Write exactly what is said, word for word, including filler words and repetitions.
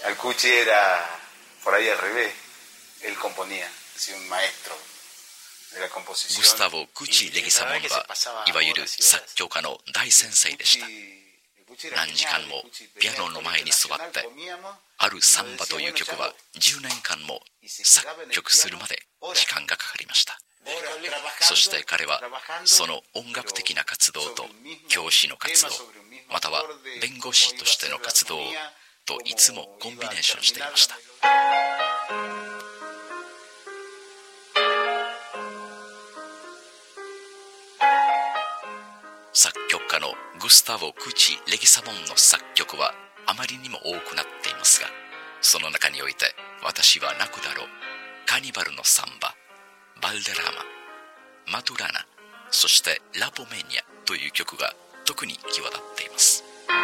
Al Cuchi era por ahí al revés. Él componía, así un maestro de la composición. グスタボ・クチ・レギサモンはいわゆる作曲家の大先生でした。何時間もピアノの前に座って、あるサンバという曲はじゅうねんかんも作曲するまで時間がかかりました。そして彼はその音楽的な活動と教師の活動、または弁護士としての活動といつもコンビネーションしていました。作曲家のグスタボ・クチ・レギサモンの作曲はあまりにも多くなっていますが、その中において私は泣くだろう、カニバルのサンバ、バルデラーマ、マトゥラナ、そしてラポメニアという曲が特に際立っています。